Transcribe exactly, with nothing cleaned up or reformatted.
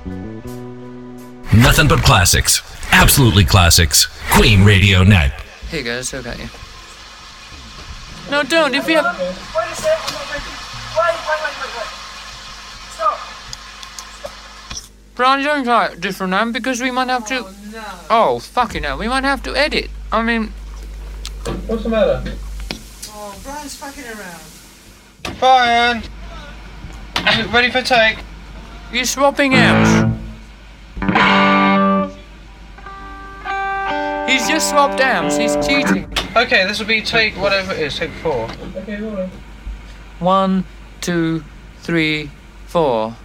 Nothing but classics. Absolutely classics. Queen Radio Net. Here goes, okay. No, don't, if you have... Wait a second, I'm not ready. Wait, wait, wait, wait, wait. Stop. Brian, don't try a different name because we might have to... Oh, no. Oh, fucking hell, we might have to edit. I mean... What's the matter? Oh, Brian's fucking around. Brian! Ready for take? You're swapping amps. He's just swapped amps, he's cheating. Okay, this will be take whatever it is, take four. Okay, rolling. One, two, three, four.